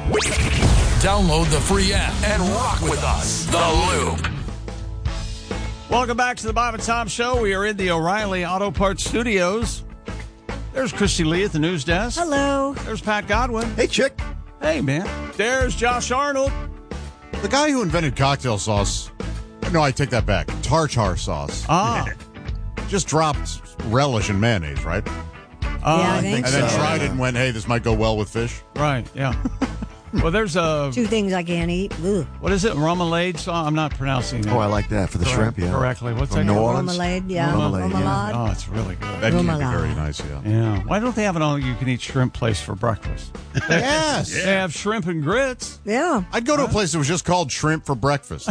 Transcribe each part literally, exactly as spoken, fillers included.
Download the free app and rock with us. The Loop. Welcome back to the Bob and Tom Show. We are in the O'Reilly Auto Parts Studios. There's Christy Lee at the news desk. Hello. There's Pat Godwin. Hey, chick. Hey, man. There's Josh Arnold. The guy who invented cocktail sauce, no, I take that back, tartar sauce, Ah. just dropped relish and mayonnaise, right? Uh, Yeah, I think And then so. tried it and went, hey, this might go well with fish. Right, yeah. Well, there's a, Two things I can't eat. Ugh. what is it, remoulade sauce? I'm not pronouncing it Oh, I like that for the shrimp, yeah. correctly. What's From that? New called? Orleans. Remoulade, yeah. Remoulade, yeah. Oh, it's really good. That can be Remoulade. very nice, yeah. Yeah. Why don't they have an all-you-can-eat shrimp place for breakfast? Yes. They have shrimp and grits. Yeah. I'd go to a place that was just called Shrimp for Breakfast.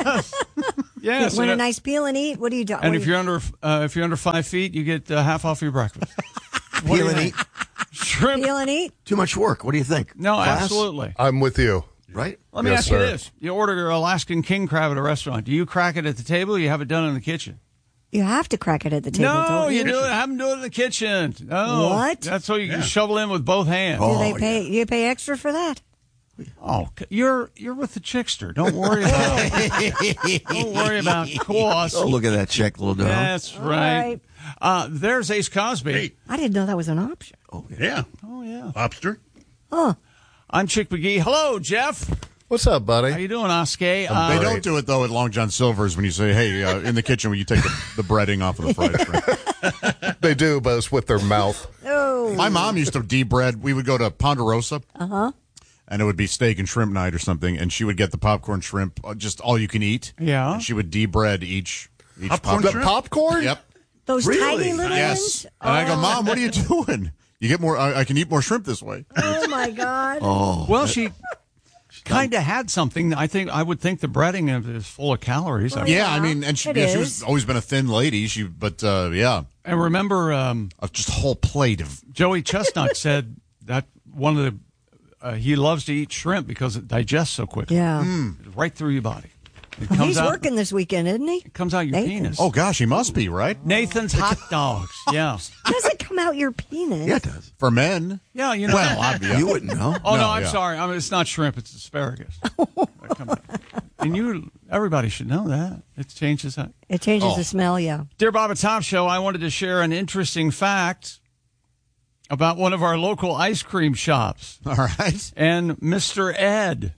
Yes. Want a and, nice peel and eat? What do you do? and if you're under uh, if you're under five feet, you get uh, half off your breakfast. Peel and eat. Shrimp. peel and eat? Too much work. What do you think? No, Class? absolutely. I'm with you. Right? Let me Yes, ask you sir. this: you order your Alaskan king crab at a restaurant. Do you crack it at the table? Or you have it done in the kitchen? You have to crack it at the table, no, don't you? you do it. Have them do it in the kitchen. No, What? That's what you can shovel in with both hands. Do Oh, they pay? You pay extra for that? Oh, c- you're you're with the chickster. Don't worry about don't worry about cost. Oh, look at that chick, little dog. That's All right. right. Uh, there's Ace Cosby. Hey. I didn't know that was an option. Oh, yeah. Yeah. Oh yeah. Lobster. Oh, I'm Chick McGee. Hello, Jeff. What's up, buddy? How you doing, Oskay? Uh, They don't do it, though, at Long John Silver's when you say, hey, uh, in the kitchen, will you take the, the breading off of the fried shrimp? They do, but it's with their mouth. oh. My mom used to de-bread. We would go to Ponderosa. Uh-huh. And it would be steak and shrimp night or something, and she would get the popcorn shrimp, uh, just all you can eat. Yeah. And she would de-bread each, each Popcorn pop- shrimp? Popcorn? Yep. Those Really? tiny little Yes. ones? And I go, Mom, what are you doing? You get more, I, I can eat more shrimp this way. Oh, my God. Oh. well, she kind of had something. I think I would think the breading of it is full of calories. I- Yeah, I mean, and she, It yeah, she is. was always been a thin lady. She, but uh, yeah, And remember, um, uh, just a whole plate of. Joey Chestnut said that one of the uh, he loves to eat shrimp because it digests so quickly. Yeah. Right through your body. It Well, comes he's out. working this weekend, isn't he? It comes out your Nathan. penis. Oh gosh, he must be right Nathan's hot dogs. Yeah. Does it come out your penis? Yeah, it does. for men. Yeah, you know. Well, obviously. You wouldn't know. Oh no, No, I'm yeah. sorry. I mean, it's not shrimp; it's asparagus. That comes out. And you, everybody should know that. It changes that. It changes Oh. the smell, yeah. Dear Bob and Tom Show, I wanted to share an interesting fact about one of our local ice cream shops All right. and Mister Ed.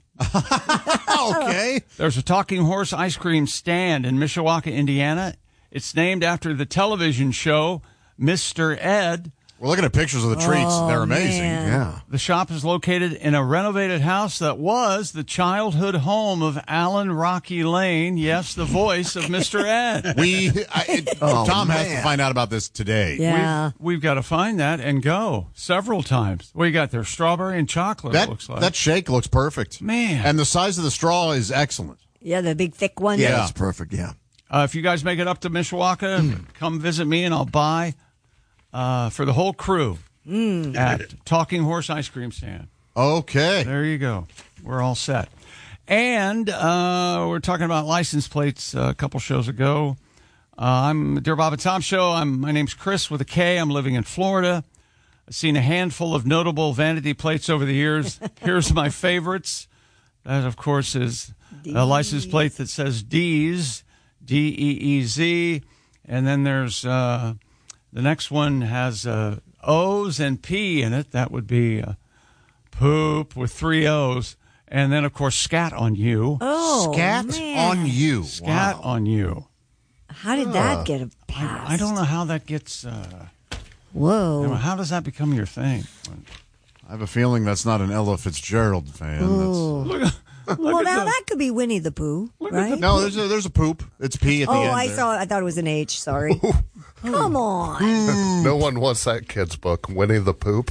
Okay. There's a Talking Horse ice cream stand in Mishawaka, Indiana. It's named after the television show Mister Ed. We're looking at pictures of the treats. Oh, They're amazing. man. Yeah. The shop is located in a renovated house that was the childhood home of Alan Rocky Lane. Yes, the voice of Mister Ed. We, I, it, Oh, Tom has to man. find out about this today. Yeah. We've, we've got to find that and go several times. What you got there? Strawberry and chocolate, That it looks like. that shake looks perfect, Man. and the size of the straw is excellent. Yeah, the big thick one. Yeah, Yeah. that's perfect. Yeah. Uh, if you guys make it up to Mishawaka, come visit me and I'll buy uh, for the whole crew at Talking Horse Ice Cream Stand. Okay. There you go. We're all set. And uh, we're talking about license plates uh, a couple shows ago. Uh, I'm Dear Bob and Tom Show. I'm my name's Chris with a K. I'm living in Florida. I've seen a handful of notable vanity plates over the years. Here's my favorites. That, of course, is a license plate that says D's, D E E Z. And then there's uh, the next one has uh, O's and P in it. That would be uh, poop with three O's. And then, of course, scat on you. Oh, Scat man. on you. Scat on you. How did that get a pass? I, I don't know how that gets. Uh, Whoa. how does that become your thing? I have a feeling that's not an Ella Fitzgerald fan. That's, Ooh. Look at, look Well, at now the- that could be Winnie the Pooh, right? no, there's a, there's a poop. It's P at the Oh, end. I there. saw. I thought it was an H. Sorry. Come on. No one wants that kid's book, Winnie the Poop.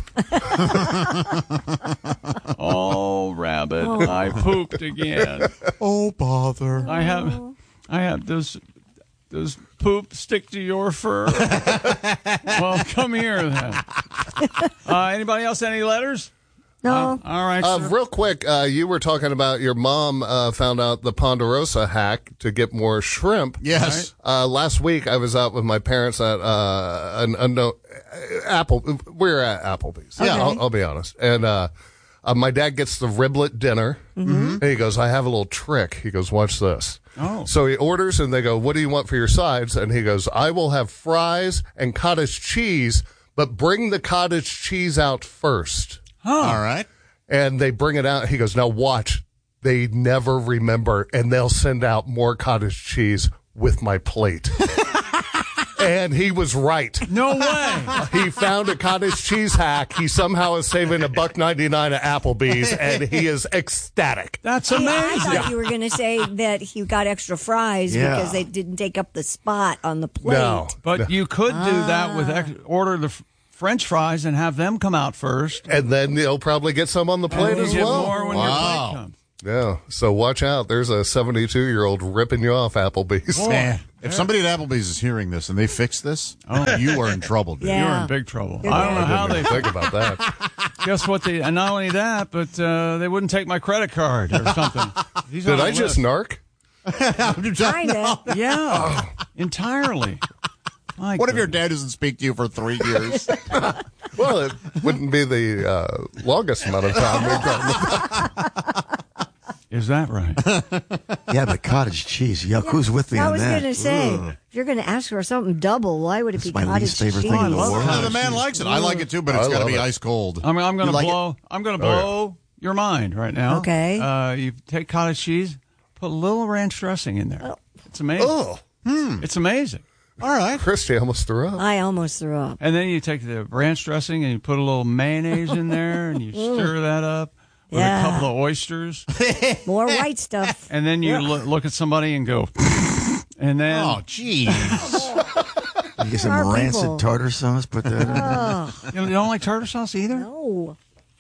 Oh, rabbit! I pooped again. Oh, bother. I have, I have those, those poop stick to your fur. Well, come here then. Uh, anybody else? Any letters? No. All right. Uh, sir. real quick, uh, you were talking about your mom uh, found out the Ponderosa hack to get more shrimp. Yes. Uh, last week, I was out with my parents at uh, an unknown uh, Apple. We were at Applebee's. Yeah. I'll, I'll be honest. And uh, Uh, my dad gets the riblet dinner. Mm-hmm. And he goes, I have a little trick. He goes, watch this. Oh. So he orders, and they go, what do you want for your sides? And he goes, I will have fries and cottage cheese, but bring the cottage cheese out first. All right. And they bring it out. He goes, now watch. They never remember, and they'll send out more cottage cheese with my plate. And he was right. No way. He found a cottage cheese hack. He somehow is saving a buck ninety-nine at Applebee's, and he is ecstatic. That's Yeah, I amazing. thought you were going to say that he got extra fries Yeah. because they didn't take up the spot on the plate. No. But you could do that with ex- order the f- French fries and have them come out first. And then you'll probably get some on the plate And you as get well. more when Wow. your plate comes. Yeah. So watch out. There's a seventy-two-year-old ripping you off, Applebee's. Man, if somebody at Applebee's is hearing this and they fix this, you are in trouble, dude. Yeah. You're in big trouble. You're I don't know right. how I they didn't think about that. guess what they and not only that, but uh, they wouldn't take my credit card or something. These are Did on I the just list. narc? Kind of. Yeah, entirely. My What if your goodness. dad doesn't speak to you for three years? Well, it wouldn't be the uh, longest amount of time we've gone. Is that right? Yeah, but cottage cheese. Yuck. Who's with me I on was that? going to say, Ugh. if you're going to ask for something double, why would it That's be my cottage least favorite cheese? thing in the love world. Uh, the man likes it. I like it too, but it's I got to love be it. ice cold. I mean, I'm going You to like blow. I'm going to Oh, yeah. blow your mind right now. Okay. Uh, you take cottage cheese, put a little ranch dressing in there. It's amazing. Oh, It's amazing. All right. Christy almost threw up. I almost threw up. And then you take the ranch dressing and you put a little mayonnaise in there and you stir that up with Yeah. a couple of oysters. More white stuff. And then you lo- look at somebody and go, and then Oh, jeez. You get some Our rancid people. tartar sauce. Put that in. Oh, you, know, you don't like tartar sauce either? no.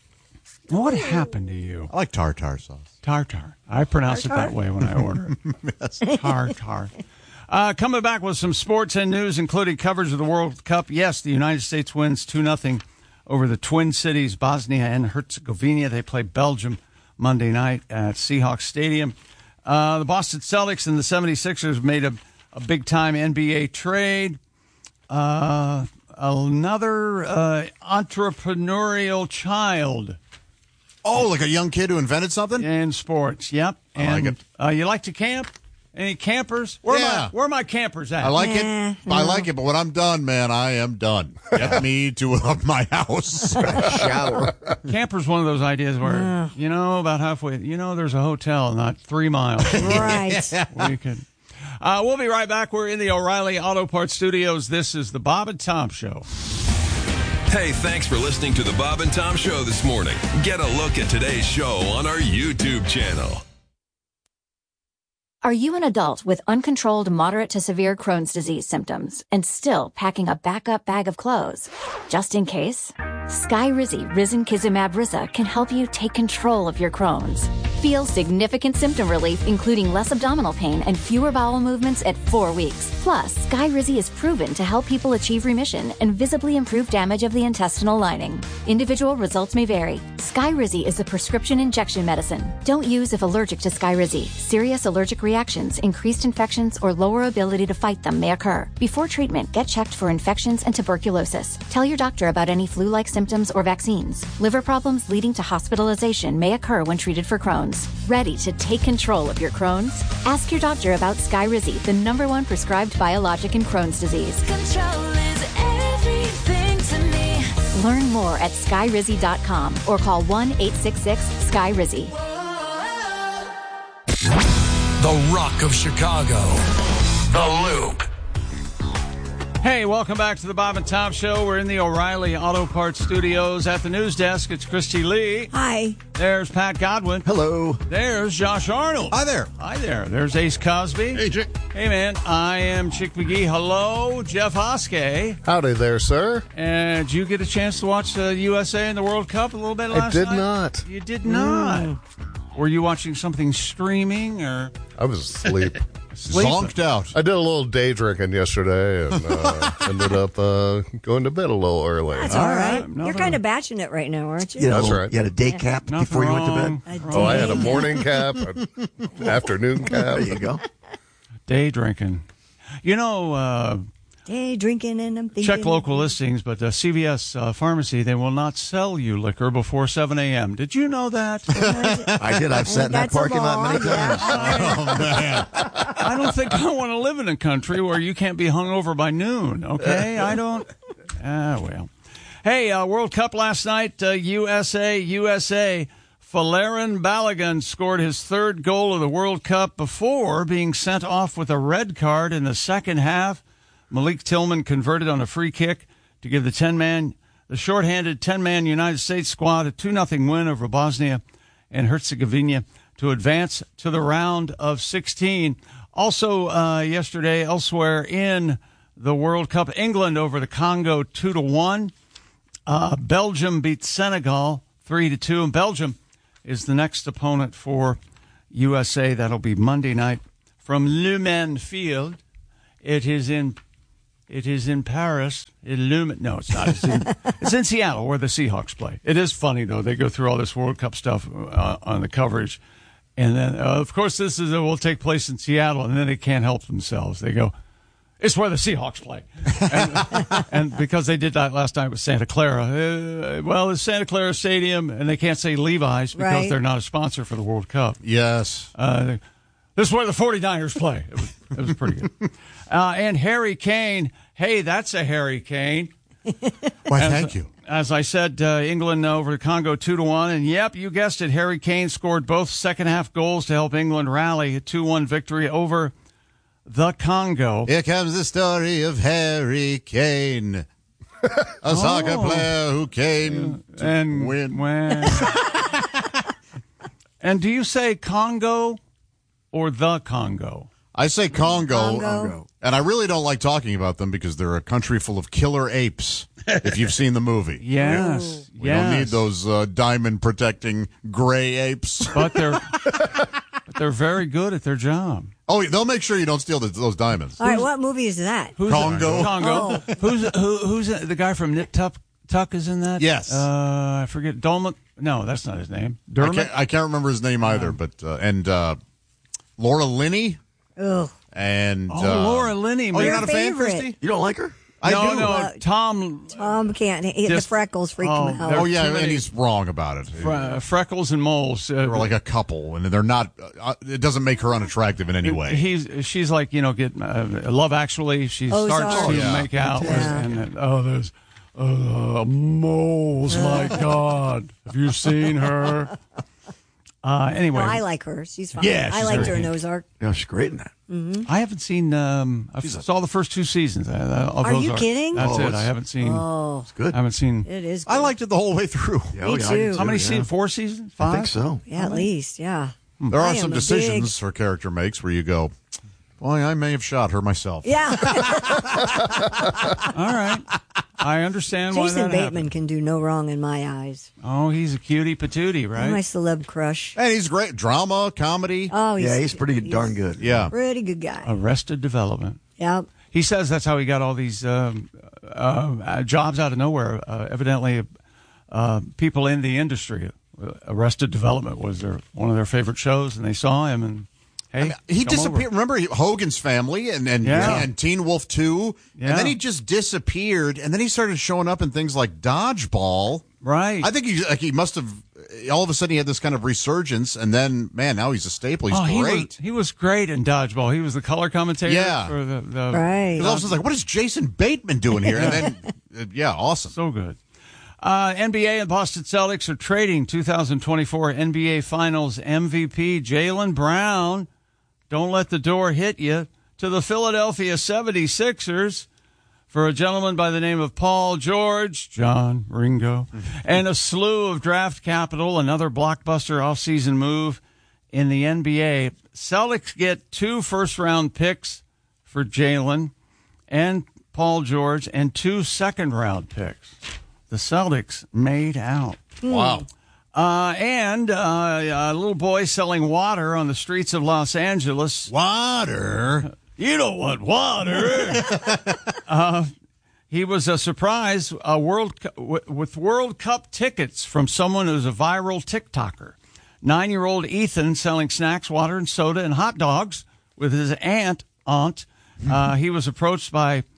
What happened to you? I like tartar sauce. Tartar. I pronounce it that way when I order it. Tartar. Uh, coming back with some sports and news, including coverage of the World Cup. Yes, the United States wins two nothing over the Twin Cities, Bosnia and Herzegovina. They play Belgium Monday night at Seahawks Stadium. Uh, the Boston Celtics and the seventy-sixers made a, a big-time N B A trade. Uh, another uh, entrepreneurial child Oh, like a young kid who invented something? in sports. Yep. I like And it. uh, you like to camp? Any campers? Where, Yeah. are, my, where are my campers at? I like Nah, it. I like it, but when I'm done, man, I am done. Get me to uh, my house. Shower. Camper's one of those ideas where, you know, about halfway, you know, there's a hotel not three miles Right. where you can. Uh, we'll be right back. We're in the O'Reilly Auto Parts Studios. This is the Bob and Tom Show. Hey, thanks for listening to the Bob and Tom Show this morning. Get a look at today's show on our YouTube channel. Are you an adult with uncontrolled moderate to severe Crohn's disease symptoms and still packing a backup bag of clothes? Just in case? Skyrizi Risankizumab Risa can help you take control of your Crohn's. Feel significant symptom relief, including less abdominal pain and fewer bowel movements at four weeks. Plus, Skyrizi is proven to help people achieve remission and visibly improve damage of the intestinal lining. Individual results may vary. Skyrizi is a prescription injection medicine. Don't use if allergic to Skyrizi. Serious allergic reactions, increased infections, or lower ability to fight them may occur. Before treatment, get checked for infections and tuberculosis. Tell your doctor about any flu-like symptoms or vaccines. Liver problems leading to hospitalization may occur when treated for Crohn's. Ready to take control of your Crohn's? Ask your doctor about Skyrizi, the number one prescribed biologic in Crohn's disease. Control is everything to me. Learn more at skyrizi dot com or call one eight six six sky rizzy. The Rock of Chicago. The Loop. Hey, welcome back to the Bob and Tom Show. We're in the O'Reilly Auto Parts Studios. At the news desk, it's Christy Lee. Hi. There's Pat Godwin. Hello. There's Josh Arnold. Hi there. Hi there. There's Ace Cosby. Hey, Chick. Hey, man. I am Chick McGee. Hello, Jeff Hoskey. Howdy there, sir. And did you get a chance to watch the U S A in the World Cup a little bit last did night? not. You did not. Were you watching something streaming or I was asleep. sleeping? Zonked out. I did a little day drinking yesterday and uh, ended up uh, going to bed a little early. That's All all right. right. Nothing- You're kind of batching it right now, aren't you? You, know, That's right. you had a day cap Nothing before you went to wrong. bed? A Oh, I had a day. morning cap, an afternoon cap. There you go. Day drinking. You know, uh, Day drinking and I'm thinking. Check local listings, but uh, C V S uh, Pharmacy, they will not sell you liquor before seven a.m. Did you know that? I did. I've sat in that That's a parking lot many law, times. yeah. Oh, man. I don't think I want to live in a country where you can't be hungover by noon, okay? I don't. Ah, well. Hey, uh, World Cup last night, uh, U S A, U S A. Folarin Balogun scored his third goal of the World Cup before being sent off with a red card in the second half. Malik Tillman converted on a free kick to give the ten-man, the shorthanded ten-man United States squad a two nothing win over Bosnia and Herzegovina to advance to the round of sixteen. Also uh, yesterday, elsewhere in the World Cup, England over the Congo two to one. Uh, Belgium beat Senegal three to two, and Belgium is the next opponent for U S A. That'll be Monday night from Le Mans Field. It is in it is in Paris. In Le Mans, no, it's not. It's in, it's in Seattle where the Seahawks play. It is funny though. They go through all this World Cup stuff uh, on the coverage, and then uh, of course this is uh, will take place in Seattle, and then they can't help themselves. They go, it's where the Seahawks play. And, and because they did that last night with Santa Clara. Uh, well, it's Santa Clara Stadium, and they can't say Levi's because Right. they're not a sponsor for the World Cup. Yes. Uh, this is where the 49ers play. It was, it was pretty good. Uh, and Harry Kane. Hey, that's a Harry Kane. Why, thank you. As I said, uh, England over the Congo two to one. And, yep, you guessed it, Harry Kane scored both second-half goals to help England rally a two one victory over the Congo. Here comes the story of Harry Kane, a soccer player who came to and win. when- and do you say Congo or the Congo? I say Congo, Congo. and I really don't like talking about them because they're a country full of killer apes, if you've seen the movie. Yes. We yes. don't need those uh, diamond-protecting gray apes. But they're, but they're very good at their job. Oh, they'll make sure you don't steal the, those diamonds. All right, what movie is that? Who's Congo. Congo. Who's who, who's the guy from Nip Tuck? Tuck is in that. Yes. Uh, I forget. Dolman. No, that's not his name. I Dermot. can't, I can't remember his name either, but uh, and uh, Laura Linney Ugh. and Oh, uh, Laura Linney. Oh, you're Your not a fan, favorite. Christy? You don't like her? I no, do. no. Uh, Tom Tom can't. He, the Just- freckles freak oh, him out. they're- Oh yeah, too many- and he's wrong about it. Fre- Freckles and moles. Uh, They're like a couple, and they're not. Uh, it doesn't make her unattractive in any way. He's she's like you know get uh, Love Actually. She Ozark. starts to Yeah. make out, with, Yeah. and then, oh, there's uh, moles. My God, have you seen her? Uh, anyway, No, I like her. She's fine. Yeah, I she's liked very her in neat. Ozark. Yeah, she's great in that. I haven't seen. Um, I saw the first two seasons uh, of Are you Ozark. kidding? That's Oh, it. I it's- haven't seen. Oh, It's good. I haven't seen. it is. I good. liked it the whole way through. Yeah, Me oh, yeah, I too. did How many yeah. seasons? Four seasons? Five? I think so. Yeah, at least. Yeah. There are I some am a decisions big- her character makes where you go, "Boy, I may have shot her myself." Yeah. All right. I understand why Jason that Bateman happened. can do no wrong in my eyes. Oh, he's a cutie patootie, right? My celeb crush. And he's great. Drama, comedy. Oh, he's, Yeah, he's pretty darn good. yeah. Pretty good guy. Arrested Development. Yep. He says that's how he got all these um, uh, jobs out of nowhere. Uh, evidently, uh, people in the industry, uh, Arrested Development was their one of their favorite shows, and they saw him and hey, He come disappeared. over. Remember he- Hogan's Family and and, Yeah. and Teen Wolf two, Yeah. and then he just disappeared. And then he started showing up in things like Dodgeball. Right. I think he like he must have. All of a sudden, he had this kind of resurgence, and then man, now he's a staple. He's oh, he great. was, he was great in Dodgeball. He was the color commentator Yeah. for the, the Right. Because all of a sudden, it's like, what is Jason Bateman doing here? And then, uh, yeah, awesome. So good. Uh, N B A and Boston Celtics are trading two thousand twenty-four N B A Finals M V P Jaylen Brown. Don't let the door hit you to the Philadelphia seventy-sixers for a gentleman by the name of Paul George, John Ringo, and a slew of draft capital, another blockbuster offseason move in the N B A. Celtics get two first-round picks for Jaylen and Paul George and two second-round picks. The Celtics made out. Wow. Uh, and uh, a little boy selling water on the streets of Los Angeles. Water. You don't want water. uh, he was a surprise a World Cu- w- with World Cup tickets from someone who's a viral TikToker. Nine-year-old Ethan selling snacks, water, and soda and hot dogs with his aunt. Aunt. Uh, he was approached by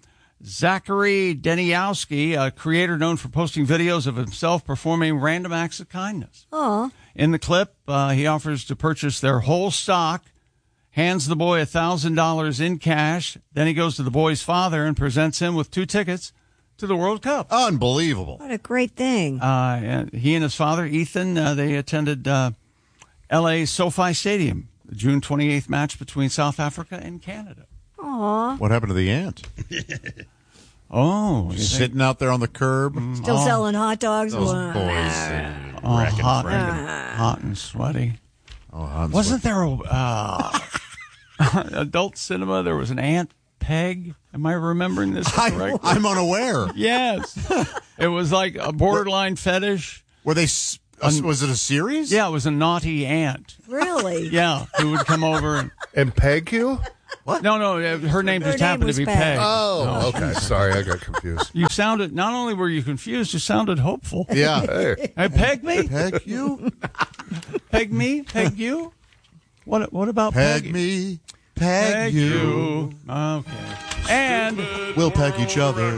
Zachary Deniowski, a creator known for posting videos of himself performing random acts of kindness. Aw. In the clip, uh, he offers to purchase their whole stock, hands the boy one thousand dollars in cash. Then he goes to the boy's father and presents him with two tickets to the World Cup. Unbelievable. What a great thing. Uh, and he and his father, Ethan, uh, they attended uh, L A SoFi Stadium, the June twenty-eighth match between South Africa and Canada. Aw. What happened to the aunt? Oh, you think- Sitting out there on the curb. Still selling hot dogs? Those Wow. boys. uh, oh, wrecking hot, Franken. hot and sweaty. Oh, Hans Wasn't there a uh, adult cinema? There was an Aunt Peg. Am I remembering this I, correctly? I'm unaware. Yes. It was like a borderline fetish. Were they? s- uh, was it a series? Yeah, it was a naughty aunt. Really? Yeah, who would come over and And peg you? no, no, uh, her name Her just name happened was to be Peg. Peg. Oh, okay. Sorry, I got confused. You sounded, not only were you confused, you sounded hopeful. Yeah. Hey. Hey, peg me? Peg you. Peg me? Peg you? What What about Peg Peg? me. Peg, you. Okay. And, We'll peg each other.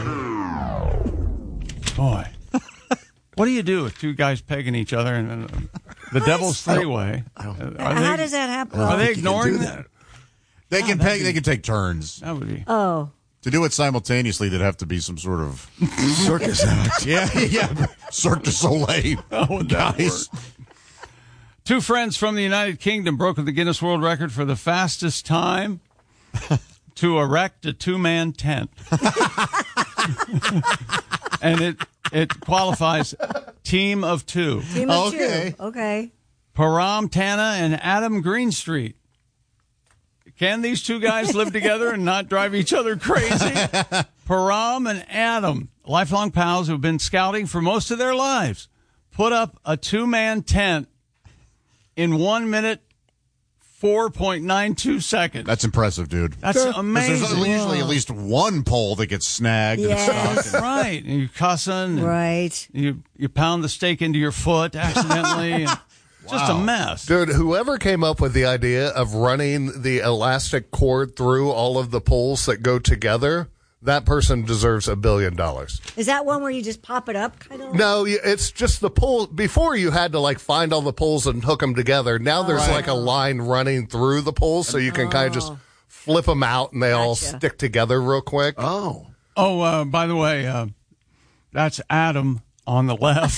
boy, what do you do with two guys pegging each other and uh, the devil's three-way? Uh, Are How they, does that happen? Are they think you can ignoring do that? They can peg. They can take turns That would be. Oh. to do it simultaneously. There'd have to be some sort of Circus act. yeah, yeah, Cirque du Soleil. How would that guys. work? Two friends from the United Kingdom broke the Guinness World Record for the fastest time to erect a two-man tent. And it it qualifies team of two. Team of Okay. two. Okay. Param Tana and Adam Greenstreet. Can these two guys live together and not drive each other crazy? Param and Adam, lifelong pals who've been scouting for most of their lives, put up a two-man tent in one minute, four point nine two seconds. That's impressive, dude. That's 'Cause amazing. There's usually at least one pole that gets snagged. Yes. And stuck. Right. And you're cussing. And Right. You, you pound the steak into your foot accidentally. and Just a mess. Dude, whoever came up with the idea of running the elastic cord through all of the poles that go together, that person deserves a billion dollars. Is that one where you just pop it up, kind of? No, you- it's just the pole. Before you had to like find all the poles and hook them together. Now there's Right. like a line running through the poles, so you can kind of just flip them out and they all Gotcha. stick together real quick. Oh. Oh, uh, by the way, uh, that's Adam on the left.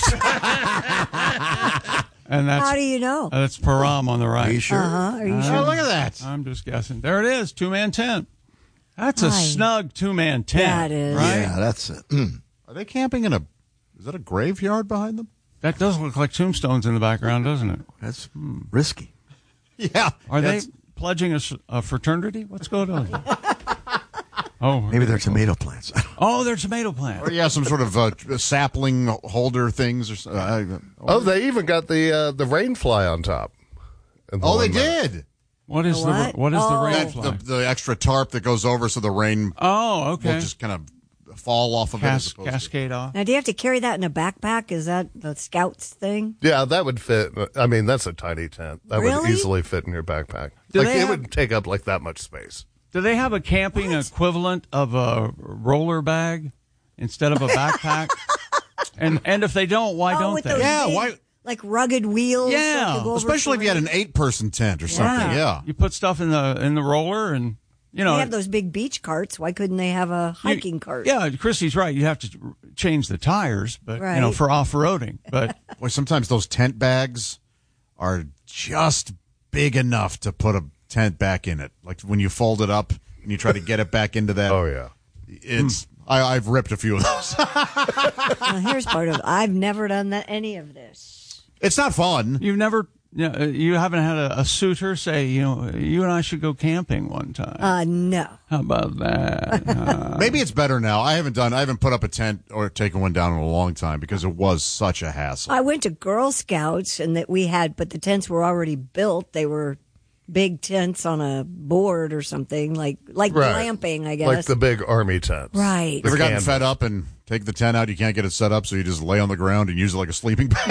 And that's How do you know? uh, that's Param on the Are right. you sure? Uh-huh. Are you Oh, sure? look at that. I'm just guessing. There it is, two man tent. That's a Hi. snug two man tent. Yeah, it is. Right? Yeah, that's it. Mm. Are they camping in a? Is that a graveyard behind them? That does look like tombstones in the background, doesn't it? That's risky. Yeah. Are That's- they pledging a, s- a fraternity? What's going on? Oh, Maybe they're tomato plants. oh, they're tomato plants. Or yeah, some sort of uh, sapling holder things or so- uh, Oh, they even got the uh, the rain fly on top. in the Oh, they one minute. did. What is the What? what is the Oh. rain That, fly? the, the extra tarp that goes over so the rain oh, okay. will just kind of fall off of it. Cas- As opposed to- cascade off. Now, do you have to carry that in a backpack? Is that the scouts thing? Yeah, that would fit. I mean, that's a tiny tent. That would Really? easily fit in your backpack. Do like they it have- would take up like that much space. Do they have a camping equivalent of a roller bag instead of a backpack? and and if they don't, why oh, don't with they? those Yeah, big, why- like rugged wheels. Yeah, that could go over Especially if you had an terrain. eight-person tent or something. Yeah. You put stuff in the in the roller, and you know They have those big beach carts. Why couldn't they have a you- hiking cart? Yeah, Christy's right. You have to change the tires, but you know Right. for off roading. But Boy, sometimes those tent bags are just big enough to put a tent back in it. Like when you fold it up and you try to get it back into that. Oh yeah. It's I, I've ripped a few of those. Now, here's part of it. I've never done that, any of this. It's not fun. you've never, you, know, you haven't had a, a suitor say, you know, you and I should go camping one time. Uh, no. How about that? Uh, Maybe it's better now. I haven't done. I haven't put up a tent or taken one down in a long time because it was such a hassle. I went to Girl Scouts and that we had, but the tents were already built. They were big tents on a board or something, like like Right. glamping, I guess. Like the big army tents. right. You ever gotten Canvas. fed up and take the tent out? You can't get it set up, so you just lay on the ground and use it like a sleeping bag.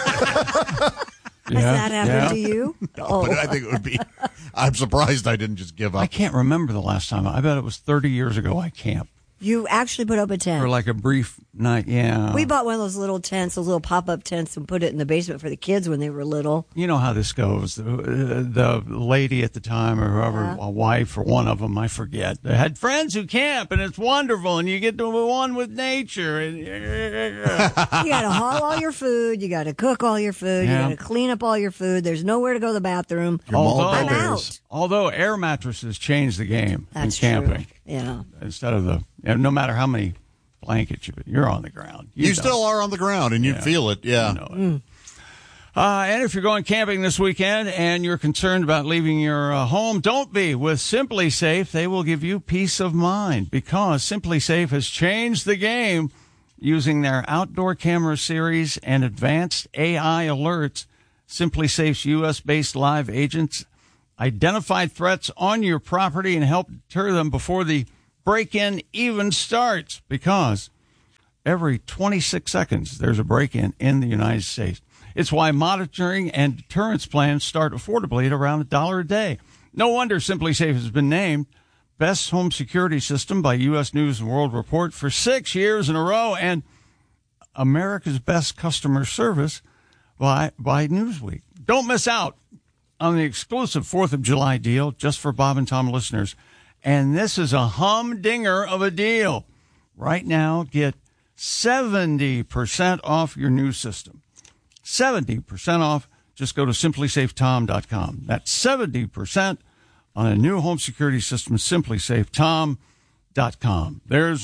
Has that happened to you? Oh, But I think it would be. I'm surprised I didn't just give I up. can't remember the last time. I bet it was thirty years ago I camped. You actually put up a tent. for like a brief night. Yeah. We bought one of those little tents, those little pop-up tents, and put it in the basement for the kids when they were little. You know how this goes. The, the lady at the time, or whoever, Yeah. a wife or one of them, I forget, they had friends who camp, and it's wonderful, and you get to one with nature. And, You got to haul all your food. You got to cook all your food. Yeah. You got to clean up all your food. There's nowhere to go to the bathroom. although, I'm out. although air mattresses changed the game That's in camping. true. Yeah. Instead of the, you know, no matter how many blankets you, you're on the ground. You, don't. still are on the ground, and you Yeah. feel it. Yeah. You know it. Uh, and if you're going camping this weekend and you're concerned about leaving your uh, home, don't be. With Simply Safe, they will give you peace of mind because Simply Safe has changed the game using their outdoor camera series and advanced A I alerts. Simply Safe's U S-based live agents identify threats on your property and help deter them before the break-in even starts, because every twenty-six seconds there's a break-in in the United States. It's why monitoring and deterrence plans start affordably at around a dollar a day. No wonder Simply Safe has been named Best Home Security System by U S News and World Report for six years in a row, and America's Best Customer Service by, by Newsweek. Don't miss out on the exclusive fourth of July deal just for Bob and Tom listeners. And this is a humdinger of a deal. Right now, get seventy percent off your new system. seventy percent off. Just go to simply safe tom dot com. That's seventy percent on a new home security system, simply safe tom dot com. There's